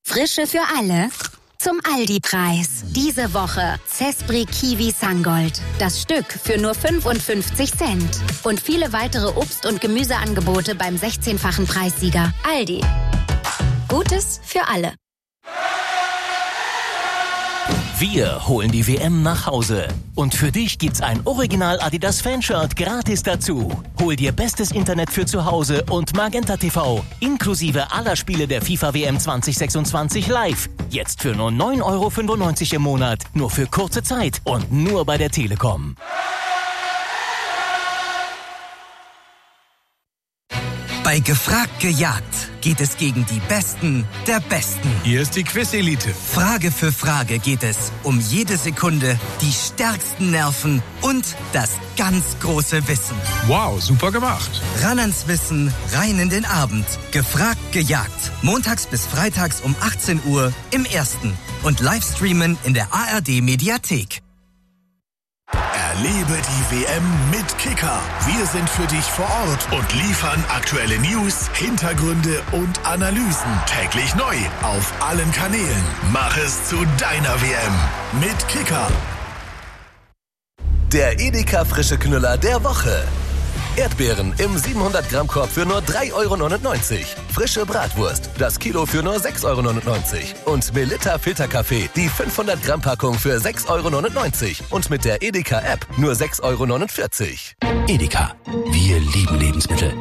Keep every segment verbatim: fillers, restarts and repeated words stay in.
Frische für alle zum Aldi-Preis. Diese Woche Zespri Kiwi Sangold. Das Stück für nur fünfundfünfzig Cent. Und viele weitere Obst- und Gemüseangebote beim sechzehnfachen Preissieger. Aldi. Gutes für alle. Wir holen die W M nach Hause. Und für dich gibt's ein Original Adidas Fanshirt gratis dazu. Hol dir bestes Internet für zu Hause und Magenta T V. Inklusive aller Spiele der FIFA W M zwanzig sechsundzwanzig live. Jetzt für nur neun Euro fünfundneunzig im Monat. Nur für kurze Zeit und nur bei der Telekom. Bei Gefragt gejagt geht es gegen die Besten der Besten. Hier ist die Quiz-Elite. Frage für Frage geht es um jede Sekunde, die stärksten Nerven und das ganz große Wissen. Wow, super gemacht. Ran ans Wissen, rein in den Abend. Gefragt gejagt. Montags bis freitags um achtzehn Uhr im Ersten. Und Livestreamen in der A R D-Mediathek. Erlebe die W M mit Kicker. Wir sind für dich vor Ort und liefern aktuelle News, Hintergründe und Analysen. Täglich neu auf allen Kanälen. Mach es zu deiner W M mit Kicker. Der Edeka frische Knüller der Woche. Erdbeeren im siebenhundert Gramm Korb für nur drei Euro neunundneunzig. Frische Bratwurst, das Kilo für nur sechs Euro neunundneunzig. Und Melitta Filterkaffee, die fünfhundert Gramm Packung für sechs Euro neunundneunzig. Und mit der Edeka App nur sechs Euro neunundvierzig. Edeka. Wir lieben Lebensmittel.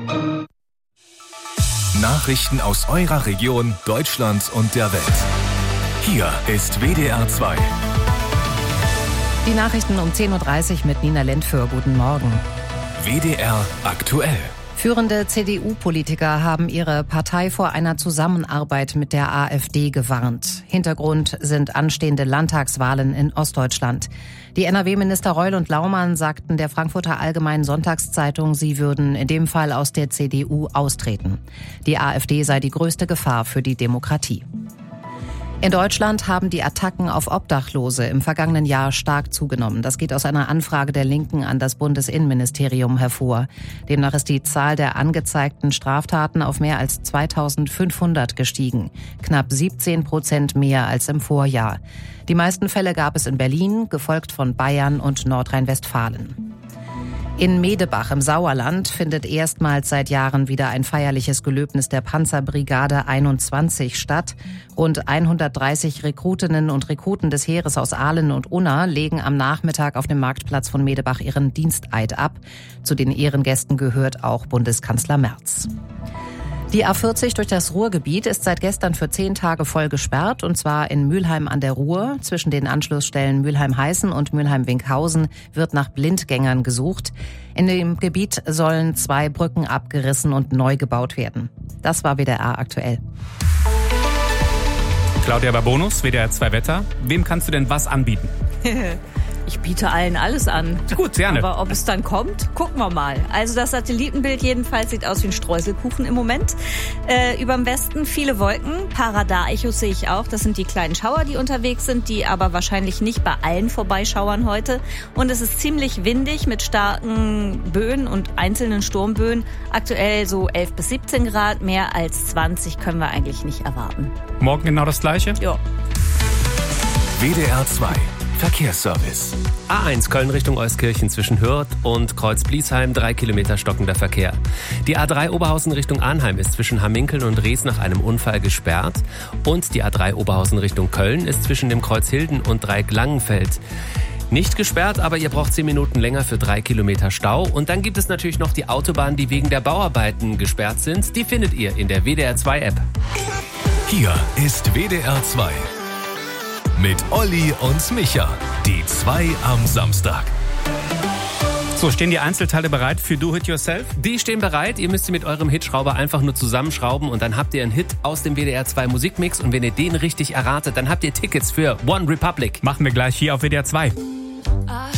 Nachrichten aus eurer Region, Deutschland und der Welt. Hier ist W D R zwei. Die Nachrichten um zehn Uhr dreißig mit Nina Lentföhr. Guten Morgen. W D R aktuell. Führende C D U-Politiker haben ihre Partei vor einer Zusammenarbeit mit der AfD gewarnt. Hintergrund sind anstehende Landtagswahlen in Ostdeutschland. Die N R W-Minister Reul und Laumann sagten der Frankfurter Allgemeinen Sonntagszeitung, sie würden in dem Fall aus der C D U austreten. Die AfD sei die größte Gefahr für die Demokratie. In Deutschland haben die Attacken auf Obdachlose im vergangenen Jahr stark zugenommen. Das geht aus einer Anfrage der Linken an das Bundesinnenministerium hervor. Demnach ist die Zahl der angezeigten Straftaten auf mehr als zweitausendfünfhundert gestiegen. Knapp siebzehn Prozent mehr als im Vorjahr. Die meisten Fälle gab es in Berlin, gefolgt von Bayern und Nordrhein-Westfalen. In Medebach im Sauerland findet erstmals seit Jahren wieder ein feierliches Gelöbnis der Panzerbrigade einundzwanzig statt. Rund hundertdreißig Rekrutinnen und Rekruten des Heeres aus Ahlen und Unna legen am Nachmittag auf dem Marktplatz von Medebach ihren Diensteid ab. Zu den Ehrengästen gehört auch Bundeskanzler Merz. Die A vierzig durch das Ruhrgebiet ist seit gestern für zehn Tage voll gesperrt, und zwar in Mülheim an der Ruhr. Zwischen den Anschlussstellen Mülheim-Heißen und Mülheim-Winkhausen wird nach Blindgängern gesucht. In dem Gebiet sollen zwei Brücken abgerissen und neu gebaut werden. Das war W D R aktuell. Claudia Babonus, W D R zwei Wetter. Wem kannst du denn was anbieten? Ich biete allen alles an. Gut, gerne. Aber ob es dann kommt, gucken wir mal. Also das Satellitenbild jedenfalls sieht aus wie ein Streuselkuchen im Moment. Äh, überm Westen viele Wolken, paar Radarechos sehe ich auch. Das sind die kleinen Schauer, die unterwegs sind, die aber wahrscheinlich nicht bei allen vorbeischauern heute. Und es ist ziemlich windig mit starken Böen und einzelnen Sturmböen. Aktuell so elf bis siebzehn Grad, mehr als zwanzig können wir eigentlich nicht erwarten. Morgen genau das Gleiche? Ja. W D R zwei. Verkehrsservice. A eins Köln Richtung Euskirchen zwischen Hürth und Kreuz-Bliesheim, drei Kilometer stockender Verkehr. Die A drei Oberhausen Richtung Arnheim ist zwischen Hamminkeln und Rees nach einem Unfall gesperrt. Und die A drei Oberhausen Richtung Köln ist zwischen dem Kreuz Hilden und Dreieck-Langenfeld nicht gesperrt, aber ihr braucht zehn Minuten länger für drei Kilometer Stau. Und dann gibt es natürlich noch die Autobahnen, die wegen der Bauarbeiten gesperrt sind. Die findet ihr in der W D R zwei App. Hier ist W D R zwei. Mit Olli und Micha. Die zwei am Samstag. So, stehen die Einzelteile bereit für Do It Yourself? Die stehen bereit. Ihr müsst sie mit eurem Hitschrauber einfach nur zusammenschrauben und dann habt ihr einen Hit aus dem W D R zwei Musikmix. Und wenn ihr den richtig erratet, dann habt ihr Tickets für One Republic. Machen wir gleich hier auf W D R zwei. Ah.